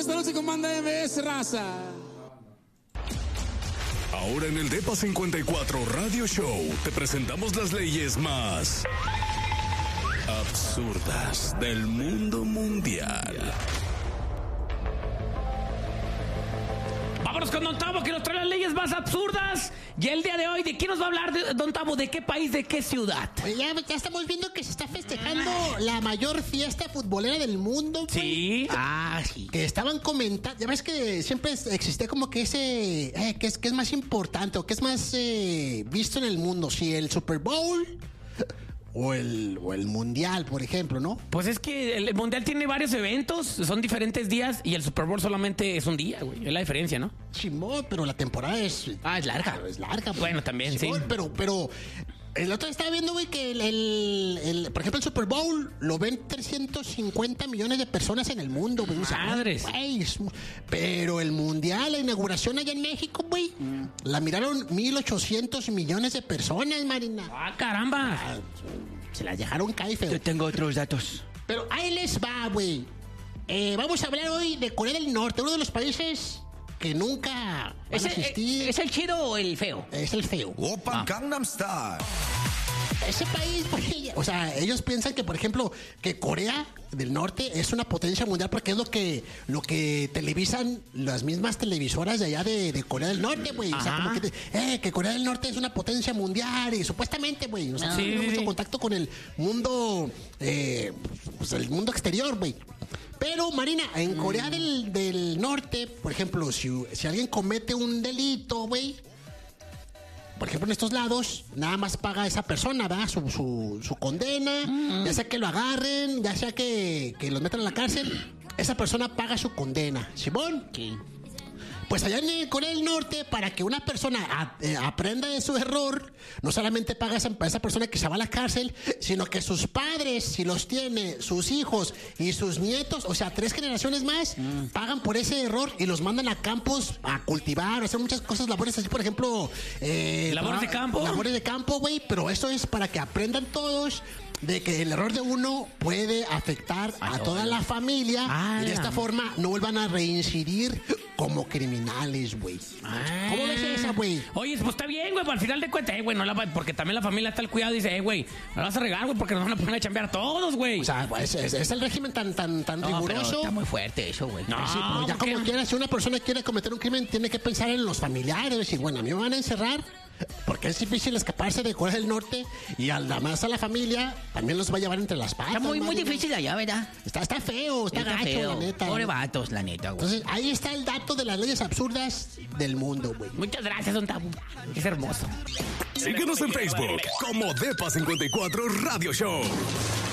esta noche con Banda MBS, raza. Ahora en el Depa 54 Radio Show te presentamos las leyes más absurdas del mundo mundial. Vámonos con Don Tavo, que nos trae las leyes más absurdas. Y el día de hoy, ¿de qué nos va a hablar Don Tavo? ¿De qué país, de qué ciudad? Ya estamos viendo que se está festejando la mayor fiesta futbolera del mundo, güey. Sí. Sí. Que estaban comentando, ya ves que siempre existe como que ese, que es más importante o que es más visto en el mundo, si el Super Bowl o el Mundial, por ejemplo, ¿no? Pues es que el Mundial tiene varios eventos, son diferentes días, y el Super Bowl solamente es un día, güey. Es la diferencia, ¿no? Simón, pero la temporada es... Es larga. Es larga, güey. Bueno, también, Simón, sí. Pero el otro día estaba viendo, güey, que por ejemplo, el Super Bowl lo ven 350 millones de personas en el mundo, güey. Madres. Güey, pero el Mundial, la inauguración allá en México, güey, la miraron 1,800 millones de personas, Marina. ¡Ah, caramba! Se la dejaron caer feo. Yo tengo otros datos. Pero ahí les va, güey. Vamos a hablar hoy de Corea del Norte, uno de los países que nunca van a existir. ¿Es el chido o el feo? Es el feo. Open Gangnam Style. Ese país, güey, o sea, ellos piensan que, por ejemplo, que Corea del Norte es una potencia mundial porque es lo que televisan las mismas televisoras de allá de Corea del Norte, güey. O sea, como que Corea del Norte es una potencia mundial y supuestamente, güey, o sea, tiene mucho contacto con el mundo, pues el mundo exterior, güey. Pero, Marina, en Corea del Norte, por ejemplo, si alguien comete un delito, güey, por ejemplo, en estos lados, nada más paga esa persona, ¿verdad? Su condena, ya sea que lo agarren, ya sea que los metan a la cárcel, esa persona paga su condena. ¿Simón? Sí. Pues allá en Corea del Norte, para que una persona aprenda de su error, no solamente paga a esa persona que se va a la cárcel, sino que sus padres, si los tiene, sus hijos y sus nietos, o sea, 3 generaciones más, pagan por ese error y los mandan a campos a cultivar, a hacer muchas cosas, labores así, por ejemplo... ¿Labores de campo? Labores de campo, güey, pero eso es para que aprendan todos de que el error de uno puede afectar a toda la familia y de esta forma no vuelvan a reincidir como criminales, güey. ¿Cómo ves esa, güey? Oye, pues está bien, güey, al final de cuentas, güey, porque también la familia está al cuidado y dice, güey, no la vas a regar, güey, porque nos van a poner a chambear a todos, güey. O sea, pues, es el régimen tan riguroso. Pero está muy fuerte eso, güey. No, Sí, pero ya ¿por qué? como quiera, si una persona quiere cometer un crimen, tiene que pensar en los familiares. Decir, bueno, a mí me van a encerrar porque es difícil escaparse de Corea del Norte y además a la familia también los va a llevar entre las patas. Está muy Marina. difícil allá, ¿verdad? Está feo, está gacho, feo. la neta. Pobre vatos, la neta, güey. Entonces, ahí está el dato de las leyes absurdas del mundo, güey. Muchas gracias, Don Tavo. Es hermoso. Síguenos en Facebook como Depa 54 Radio Show.